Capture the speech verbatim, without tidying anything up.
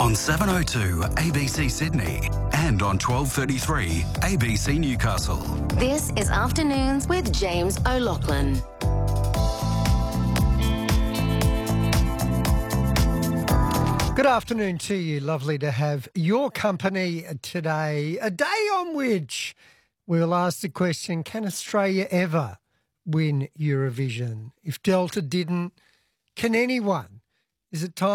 on seven oh two A B C Sydney and on twelve thirty-three A B C Newcastle. This is Afternoons with James O'Loughlin. Good afternoon to you. Lovely to have your company today. A day on which we'll ask the question, can Australia ever win Eurovision? If Delta didn't, can anyone? Is it time?